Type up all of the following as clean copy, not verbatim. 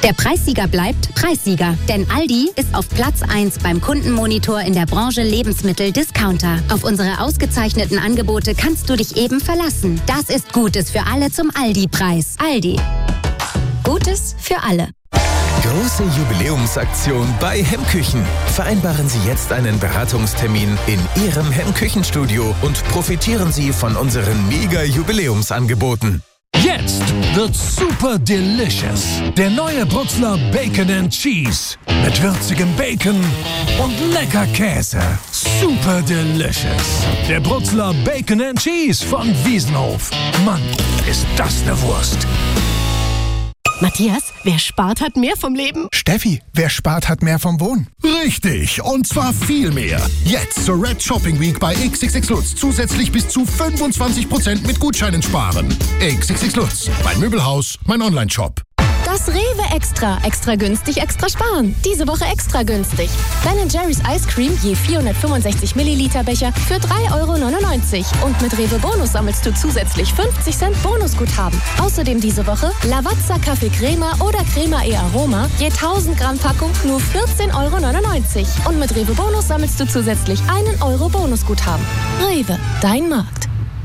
Der Preissieger bleibt Preissieger, denn Aldi ist auf Platz 1 beim Kundenmonitor in der Branche Lebensmittel-Discounter. Auf unsere ausgezeichneten Angebote kannst du dich eben verlassen. Das ist Gutes für alle zum Aldi-Preis. Aldi. Gutes für alle. Große Jubiläumsaktion bei Hemmküchen. Vereinbaren Sie jetzt einen Beratungstermin in Ihrem Hemmküchenstudio und profitieren Sie von unseren Mega-Jubiläumsangeboten. Jetzt wird super delicious. Der neue Brutzler Bacon and Cheese. Mit würzigem Bacon und lecker Käse. Super delicious. Der Brutzler Bacon and Cheese von Wiesenhof. Mann, ist das eine Wurst. Matthias, wer spart, hat mehr vom Leben. Steffi, wer spart, hat mehr vom Wohnen. Richtig, und zwar viel mehr. Jetzt zur Red Shopping Week bei XXX Lutz zusätzlich bis zu 25% mit Gutscheinen sparen. XXX Lutz, mein Möbelhaus, mein Online-Shop. Das Rewe Extra. Extra günstig, extra sparen. Diese Woche extra günstig. Ben & Jerry's Ice Cream je 465 Milliliter Becher für 3,99 € Und mit Rewe Bonus sammelst du zusätzlich 50 Cent Bonusguthaben. Außerdem diese Woche Lavazza Kaffee Crema oder Crema e Aroma je 1000 Gramm Packung nur 14,99 €. Und mit Rewe Bonus sammelst du zusätzlich 1 € Bonusguthaben. Rewe, dein Markt.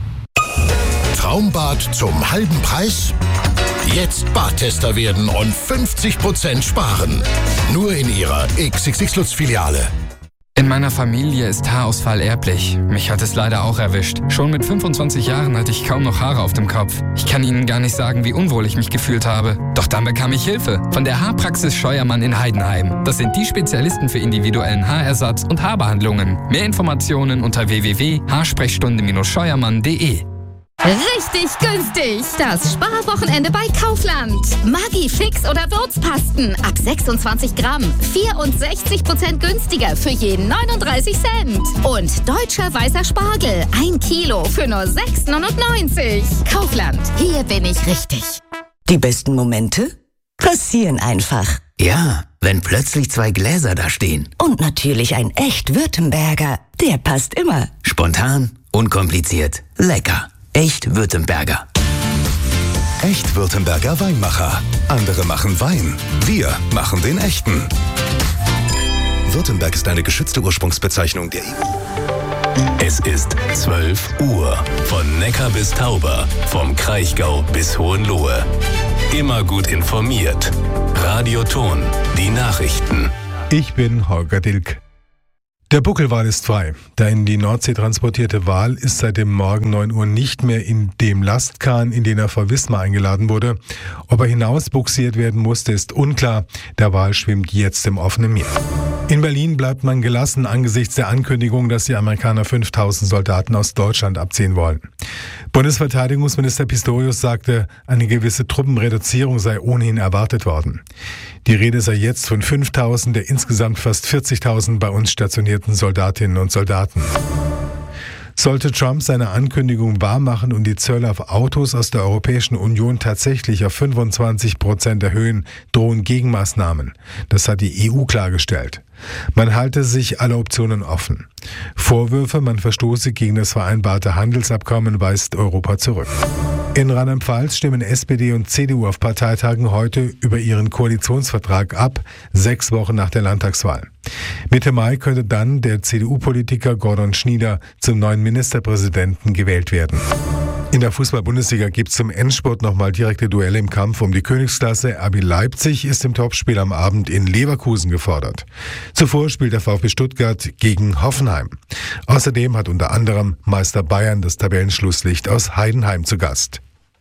Traumbad zum halben Preis? Jetzt Badtester werden und 50% sparen. Nur in Ihrer XXX Lutz Filiale. In meiner Familie ist Haarausfall erblich. Mich hat es leider auch erwischt. Schon mit 25 Jahren hatte ich kaum noch Haare auf dem Kopf. Ich kann Ihnen gar nicht sagen, wie unwohl ich mich gefühlt habe. Doch dann bekam ich Hilfe von der Haarpraxis Scheuermann in Heidenheim. Das sind die Spezialisten für individuellen Haarersatz und Haarbehandlungen. Mehr Informationen unter www.haarsprechstunde-scheuermann.de. Richtig günstig! Das Sparwochenende bei Kaufland. Maggi Fix oder Würzpasten ab 26 Gramm. 64% günstiger für jeden 39 Cent. Und deutscher weißer Spargel 1 Kilo für nur 6,99 €. Kaufland, hier bin ich richtig. Die besten Momente passieren einfach. Ja, wenn plötzlich 2 Gläser da stehen. Und natürlich ein echt Württemberger. Der passt immer. Spontan, unkompliziert, lecker. Echt Württemberger. Echt Württemberger Weinmacher. Andere machen Wein. Wir machen den echten. Württemberg ist eine geschützte Ursprungsbezeichnung der EU. Es ist 12 Uhr. Von Neckar bis Tauber. Vom Kraichgau bis Hohenlohe. Immer gut informiert. Radio Ton. Die Nachrichten. Ich bin Holger Dilk. Der Buckelwal ist frei. Der in die Nordsee transportierte Wal ist seit dem Morgen 9 Uhr nicht mehr in dem Lastkahn, in den er vor Wismar eingeladen wurde. Ob er hinausbuxiert werden musste, ist unklar. Der Wal schwimmt jetzt im offenen Meer. In Berlin bleibt man gelassen angesichts der Ankündigung, dass die Amerikaner 5000 Soldaten aus Deutschland abziehen wollen. Bundesverteidigungsminister Pistorius sagte, eine gewisse Truppenreduzierung sei ohnehin erwartet worden. Die Rede sei jetzt von 5000 der insgesamt fast 40.000 bei uns stationierten Soldatinnen und Soldaten. Sollte Trump seine Ankündigung wahrmachen und die Zölle auf Autos aus der Europäischen Union tatsächlich auf 25% erhöhen, drohen Gegenmaßnahmen. Das hat die EU klargestellt. Man halte sich alle Optionen offen. Vorwürfe, man verstoße gegen das vereinbarte Handelsabkommen, weist Europa zurück. In Rheinland-Pfalz stimmen SPD und CDU auf Parteitagen heute über ihren Koalitionsvertrag ab, 6 Wochen nach der Landtagswahl. Mitte Mai könnte dann der CDU-Politiker Gordon Schnieder zum neuen Ministerpräsidenten gewählt werden. In der Fußball-Bundesliga gibt es zum Endspurt nochmal direkte Duelle im Kampf um die Königsklasse. RB Leipzig ist im Topspiel am Abend in Leverkusen gefordert. Zuvor spielt der VfB Stuttgart gegen Hoffenheim. Außerdem hat unter anderem Meister Bayern das Tabellenschlusslicht aus Heidenheim zu Gast.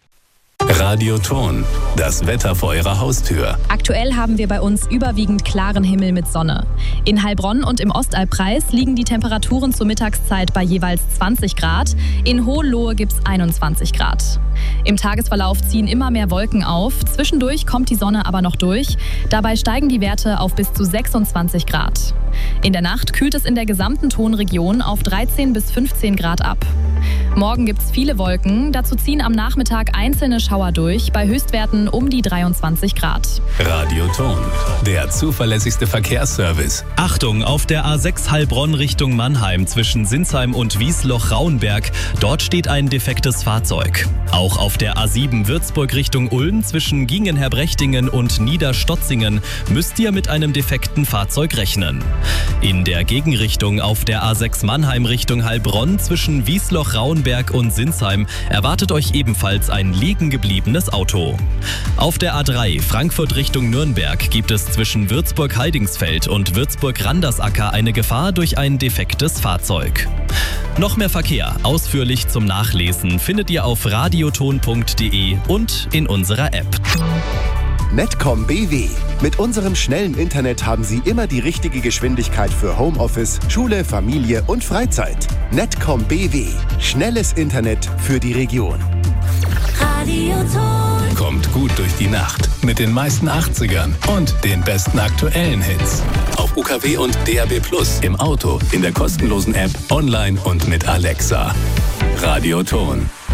Radio Ton, das Wetter vor Ihrer Haustür. Aktuell haben wir bei uns überwiegend klaren Himmel mit Sonne. In Heilbronn und im Ostalbkreis liegen die Temperaturen zur Mittagszeit bei jeweils 20 Grad. In Hohenlohe gibt es 21 Grad. Im Tagesverlauf ziehen immer mehr Wolken auf. Zwischendurch kommt die Sonne aber noch durch. Dabei steigen die Werte auf bis zu 26 Grad. In der Nacht kühlt es in der gesamten Tonregion auf 13 bis 15 Grad ab. Morgen gibt es viele Wolken, dazu ziehen am Nachmittag einzelne Schauer durch, bei Höchstwerten um die 23 Grad. Radio Ton, der zuverlässigste Verkehrsservice. Achtung, auf der A6 Heilbronn Richtung Mannheim zwischen Sinsheim und Wiesloch-Rauenberg. Dort steht ein defektes Fahrzeug. Auch auf der A7 Würzburg Richtung Ulm zwischen Gingenherbrechtingen und Niederstotzingen müsst ihr mit einem defekten Fahrzeug rechnen. In der Gegenrichtung auf der A6 Mannheim Richtung Heilbronn zwischen Wiesloch-Rauenberg und Sinsheim erwartet euch ebenfalls ein liegen gebliebenes Auto. Auf der A3 Frankfurt Richtung Nürnberg gibt es zwischen Würzburg-Heidingsfeld und Würzburg-Randersacker eine Gefahr durch ein defektes Fahrzeug. Noch mehr Verkehr, ausführlich zum Nachlesen, findet ihr auf radioton.de und in unserer App. Netcom BW. Mit unserem schnellen Internet haben Sie immer die richtige Geschwindigkeit für Homeoffice, Schule, Familie und Freizeit. Netcom BW. Schnelles Internet für die Region. Radioton. Kommt gut durch die Nacht mit den meisten 80ern und den besten aktuellen Hits. Auf UKW und DAB+, im Auto, in der kostenlosen App, online und mit Alexa. Radioton.